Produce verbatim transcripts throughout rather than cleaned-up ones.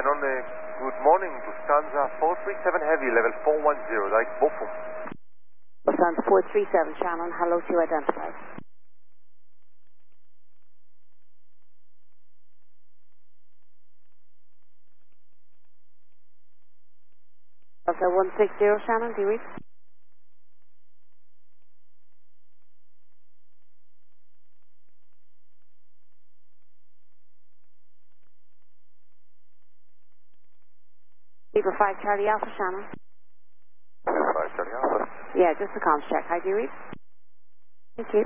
Shannon, uh, good morning. Lufthansa four three seven Heavy, level four one zero, like Bochum. Lufthansa four three seven Shannon, hello to you identified. Delta one six zero Shannon, do you read? Beaver five Charlie Alpha Shannon. five Charlie Alpha. Yeah, just a comms check. Hi, do you read? Thank you.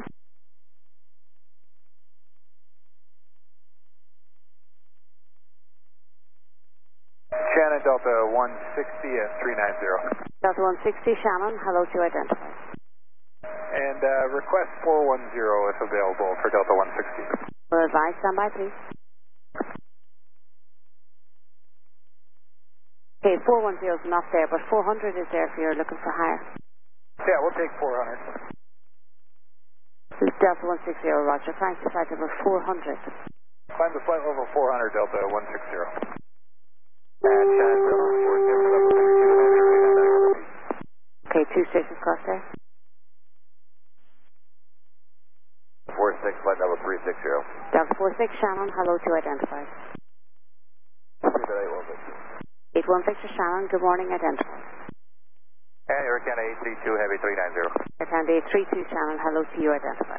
Shannon, Delta one sixty at three nine zero. Delta one sixty Shannon, hello to you identified. And uh, request four one zero if available for Delta one sixty. We'll advise, stand by please. Okay, four one zero is not there, but four hundred is there if you're looking for higher. Yeah, we'll take four hundred. This is Delta one sixty, Roger. Thanks to flight over four hundred. Climb the flight level four hundred, Delta one sixty. And Shannon, four zero level three two nine. Okay, two stations cross there. four six, flight level three six zero. Delta four six Shannon, hello to identified. eight one six Shannon, good morning, identified. And Air Canada eight three two Heavy three nine zero. Air Canada eight three two Shannon, hello to you identified.